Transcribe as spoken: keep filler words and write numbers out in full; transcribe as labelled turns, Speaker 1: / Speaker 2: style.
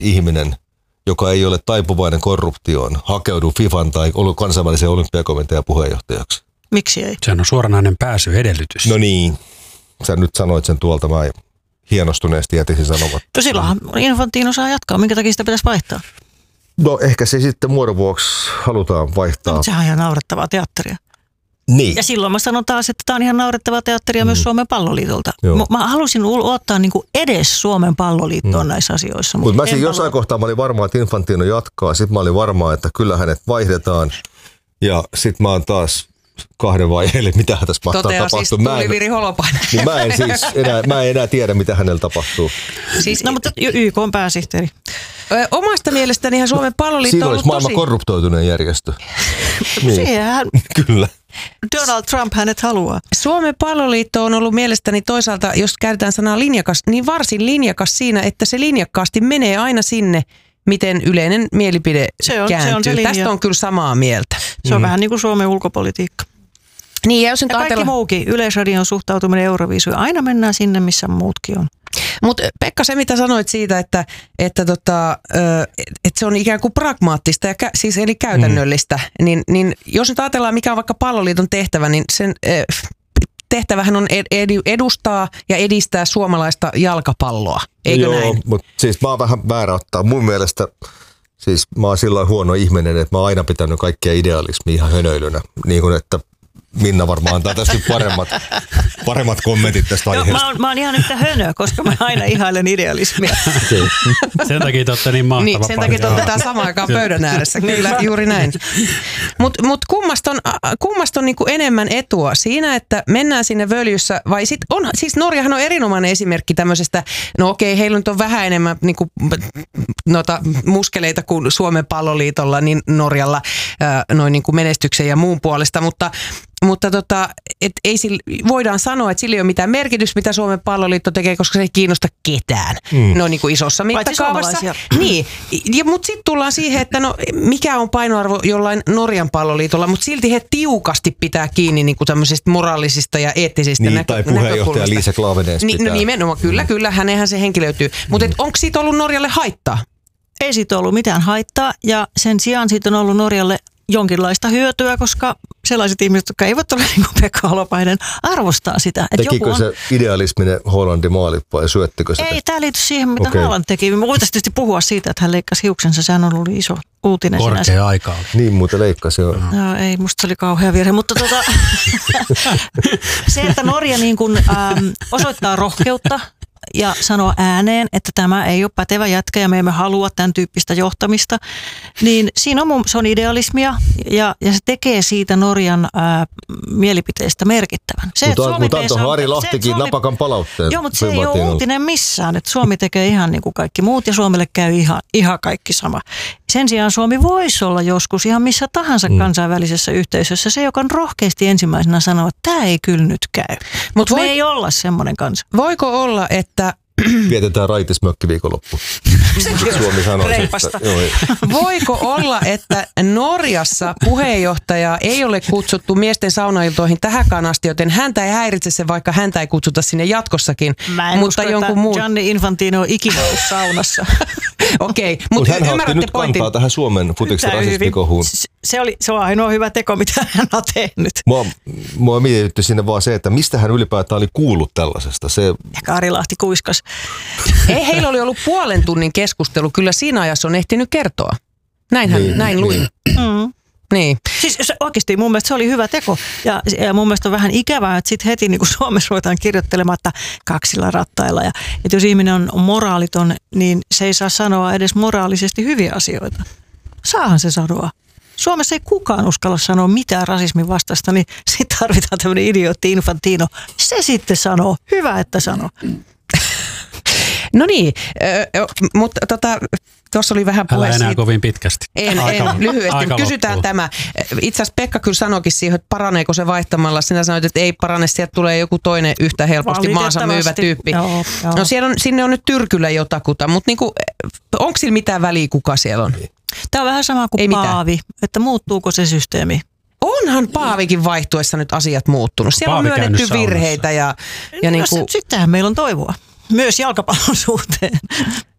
Speaker 1: ihminen, joka ei ole taipuvainen korruptioon, hakeudu FIFAn tai ollut kansainvälisen olympiakomitean puheenjohtajaksi?
Speaker 2: Miksi ei?
Speaker 3: Sehän on suoranainen pääsyedellytys.
Speaker 1: No niin, sä nyt sanoit sen tuolta, mä hienostuneesti jätisin sanomatta.
Speaker 2: No silloinhan Infantino saa jatkaa, minkä takia sitä pitäisi vaihtaa?
Speaker 1: No ehkä se sitten muodon vuoksi halutaan vaihtaa.
Speaker 2: No, sehän on ihan naurettavaa teatteria.
Speaker 1: Niin.
Speaker 2: Ja silloin mä sanon taas, että tämä on ihan naurettavaa teatteria mm. myös Suomen Palloliitolta.
Speaker 1: Joo.
Speaker 2: Mä halusin ottaa niinku edes Suomen Palloliittoon mm. näissä asioissa.
Speaker 1: Mutta mä siinä jossain kohtaa mä olin varma, että Infantino jatkaa. Sitten mä olin varma, että kyllä hänet vaihdetaan. Ja sitten mä oon taas kahden vaiheelle, mitä tässä mahtaa
Speaker 4: Toteaa
Speaker 1: tapahtua.
Speaker 4: siis Tuuli-Viri Holopainen.
Speaker 1: Niin mä en siis enää, mä en enää tiedä, mitä hänellä tapahtuu.
Speaker 2: Siis, no mutta Y K on pääsihteeri.
Speaker 4: Ö, omasta mielestäni ihan Suomen Palloliitto
Speaker 1: Siinä
Speaker 4: on
Speaker 1: olisi
Speaker 4: ollut
Speaker 1: maailman
Speaker 4: tosi...
Speaker 1: korruptoituneen järjestö. Niin.
Speaker 2: Siihen
Speaker 1: Kyllä.
Speaker 2: Donald Trump hänet haluaa.
Speaker 4: Suomen Palloliitto on ollut mielestäni toisaalta, jos käytetään sanaa linjakas, niin varsin linjakas siinä, että se linjakkaasti menee aina sinne, miten yleinen mielipide
Speaker 2: se on,
Speaker 4: kääntyy.
Speaker 2: se on se
Speaker 4: Tästä on kyllä samaa mieltä.
Speaker 2: Se on
Speaker 4: mm.
Speaker 2: vähän niin kuin Suomen ulkopolitiikka.
Speaker 4: Niin, ja jos nyt
Speaker 2: ja kaikki
Speaker 4: ajatella...
Speaker 2: muukin, Yleisradion suhtautuminen Euroviisuun, aina mennään sinne, missä muutkin on.
Speaker 4: Mutta Pekka, se mitä sanoit siitä, että, että, tota, että se on ikään kuin pragmaattista, ja kä- siis eli käytännöllistä, mm. niin, niin jos nyt ajatellaan, mikä on vaikka Palloliiton tehtävä, niin sen tehtävähän on ed- edustaa ja edistää suomalaista jalkapalloa, eikö
Speaker 1: Joo,
Speaker 4: näin?
Speaker 1: mutta siis mä oon vähän väärä ottaa. Mun mielestä siis mä oon silloin huono ihminen, että mä oon aina pitänyt kaikkia idealismia ihan hönöilynä, niin kuin että Minna varmaan antaa tästä paremmat, paremmat kommentit tästä aiheesta.
Speaker 2: No, mä, oon, mä oon ihan yhtä hönö, koska mä aina ihailen idealismia.
Speaker 3: Okay. Sen takia te olette niin mahtava
Speaker 4: niin, sen takia te olette samaan aikaan pöydän ääressä. Kyllä, juuri näin. Mutta mut kummasta on, kummasta on niinku enemmän etua siinä, että mennään sinne völjyssä, vai sit on, siis Norjahan on erinomainen esimerkki tämmöisestä, no okei, heillä nyt on vähän enemmän niinku, noita muskeleita kuin Suomen Palloliitolla, niin Norjalla ää, noin niinku menestyksen ja muun puolesta, mutta Mutta tota, et ei sille, voidaan sanoa, että sillä ei ole mitään merkitystä, mitä Suomen Palloliitto tekee, koska se ei kiinnosta ketään. Mm. No niin kuin isossa mittakaavassa. Niin, ja, mutta sitten tullaan siihen, että no mikä on painoarvo jollain Norjan Palloliitolla, mutta silti he tiukasti pitää kiinni niin kuin tämmöisistä moraalisista ja eettisistä
Speaker 1: niin,
Speaker 4: näkö-
Speaker 1: tai puheenjohtaja Liisa Klavenens
Speaker 4: pitää. Niin, no nimenomaan, kyllä, kyllä, hänenhän se henki löytyy. Mutta mm. onko siitä ollut Norjalle haittaa?
Speaker 2: Ei siitä ollut mitään haittaa, ja sen sijaan siitä on ollut Norjalle jonkinlaista hyötyä, koska sellaiset ihmiset, jotka eivät ole niin kuin Pekka Holopainen, arvostaa sitä. Että
Speaker 1: tekikö
Speaker 2: joku on...
Speaker 1: se idealisminen Hollandin maali vai syöttikö se?
Speaker 2: Ei, tämä liittyy siihen, mitä
Speaker 1: okay.
Speaker 2: Haaland teki. Me voitaisiin tietysti puhua siitä, että hän leikkasi hiuksensa. Sehän on ollut iso uutinen.
Speaker 3: Korkea
Speaker 2: sinänsä.
Speaker 3: aika.
Speaker 1: Niin, muuten leikkasi. Joo.
Speaker 2: No, ei, musta se oli kauhea virhe. Mutta tota, se, että Norja niin kuin, ähm, osoittaa rohkeutta ja sanoa ääneen, että tämä ei ole pätevä jätkä ja me emme halua tämän tyyppistä johtamista, niin siinä on, mun, se on idealismia ja, ja se tekee siitä Norjan ää, mielipiteestä merkittävän. Se,
Speaker 1: mutta mut antoi Harri Lahtikin se, Suomi, napakan palautteen.
Speaker 2: Joo, mutta se ei ole uutinen missään, että Suomi tekee ihan niin kuin kaikki muut ja Suomelle käy ihan, ihan kaikki sama. Sen sijaan Suomi voisi olla joskus ihan missä tahansa mm. kansainvälisessä yhteisössä se, joka on rohkeasti ensimmäisenä sanoo, että tämä ei kyllä nyt käy. Mutta me ei olla semmoinen kansa.
Speaker 4: Voiko olla, että
Speaker 1: vietetään raitismökki viikonloppu. Suomi sanoi, että
Speaker 4: voiko olla, että Norjassa puheenjohtajaa ei ole kutsuttu miesten saunailtoihin tähänkään asti, joten häntä ei häiritse se, vaikka häntä ei kutsuta sinne jatkossakin.
Speaker 2: Mä en
Speaker 4: mutta
Speaker 2: usko,
Speaker 4: jonkun muun...
Speaker 2: Gianni Infantino on ikinä ollut saunassa.
Speaker 4: Okei, okay,
Speaker 1: mutta
Speaker 4: Mut
Speaker 1: hän otti nyt pointin. Kantaa tähän Suomen futiksen rasismikohuun.
Speaker 2: Se, oli, se on ainoa hyvä teko, mitä hän on tehnyt.
Speaker 1: Mua, mua mietitytti sinne vaan se, että mistä hän ylipäätään oli kuullut tällaisesta. Se...
Speaker 2: Ja Harri Lahti kuiskas.
Speaker 4: Ei, heillä oli ollut puolen tunnin keskustelu. Kyllä siinä ajassa on ehtinyt kertoa. Näinhän,
Speaker 1: niin,
Speaker 4: näin luin.
Speaker 2: Mm.
Speaker 4: Niin.
Speaker 2: Siis oikeasti mun mielestä se oli hyvä teko. Ja, ja mun mielestä on vähän ikävää, että sitten heti niin kuin Suomessa ruvetaan kirjoittelemaan, että kaksilla rattailla. Ja, että jos ihminen on moraaliton, niin se ei saa sanoa edes moraalisesti hyviä asioita. Saahan se sanoa. Suomessa ei kukaan uskalla sanoa mitään rasismin vastasta, niin sitten tarvitaan tämmöinen idiootti Infantino. Se sitten sanoo. Hyvä, että sanoo.
Speaker 4: No niin, äh, mutta tota, tuossa oli vähän puhe
Speaker 3: Älä enää
Speaker 4: siitä.
Speaker 3: kovin pitkästi.
Speaker 4: En, en lyhyesti. Aika Kysytään loppuu. Tämä. Itse asiassa Pekka kyllä sanoikin siihen, että paraneeko se vaihtamalla. Sinä sanoit, että ei parane, sieltä tulee joku toinen yhtä helposti maansa myyvä tyyppi.
Speaker 2: Joo, joo.
Speaker 4: No siellä on, sinne on nyt Tyrkylä jotakuta, mutta niinku, onko sillä mitään väliä, kuka siellä on?
Speaker 2: Tämä on vähän sama kuin
Speaker 4: ei
Speaker 2: Paavi, mitään. Että muuttuuko se systeemi?
Speaker 4: Onhan Paavikin vaihtuessa nyt asiat muuttunut. Siellä Paavi on myönnetty virheitä. Ja, ja
Speaker 2: no,
Speaker 4: niinku...
Speaker 2: Sittenhän meillä on toivoa. Myös jalkapallon suhteen.